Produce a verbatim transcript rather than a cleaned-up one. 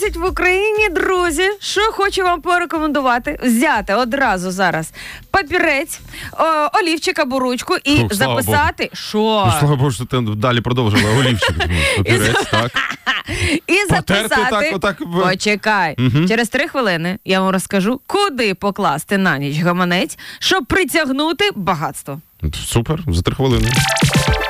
Значить, в Україні, друзі, що хочу вам порекомендувати, взяти одразу зараз папірець, о, олівчик або ручку і Фух, слава записати, що? Ну, слава Богу, що ти далі продовжила. Олівчик, папірець, так. І Потерти записати, так, отак. почекай, Мгм. через три хвилини я вам розкажу, куди покласти на ніч гаманець, щоб притягнути багатство. Супер, за три хвилини.